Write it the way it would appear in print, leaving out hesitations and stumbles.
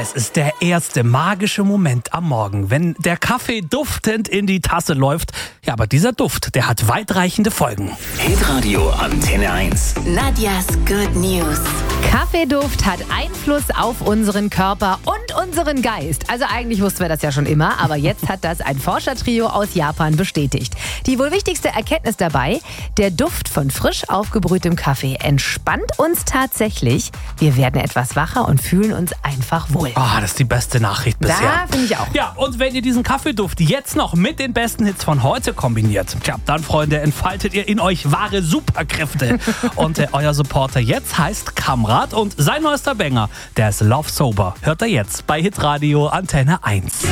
Es ist der erste magische Moment am Morgen, wenn der Kaffee duftend in die Tasse läuft. Ja, aber dieser Duft, der hat weitreichende Folgen. Hitradio Antenne 1. Nadjas Good News. Kaffeeduft hat Einfluss auf unseren Körper und unseren Geist. Also eigentlich wussten wir das ja schon immer, aber jetzt hat das ein Forschertrio aus Japan bestätigt. Die wohl wichtigste Erkenntnis dabei: der Duft von frisch aufgebrühtem Kaffee entspannt uns tatsächlich. Wir werden etwas wacher und fühlen uns einfach wohl. Ah, das ist die beste Nachricht bisher. Da finde ich auch. Ja, und wenn ihr diesen Kaffeeduft jetzt noch mit den besten Hits von heute kombiniert, tja, dann, Freunde, entfaltet ihr in euch wahre Superkräfte. Und euer Supporter jetzt heißt Kamrat und sein neuester Banger, der ist Love Sober. Hört er jetzt bei Hitradio Antenne 1.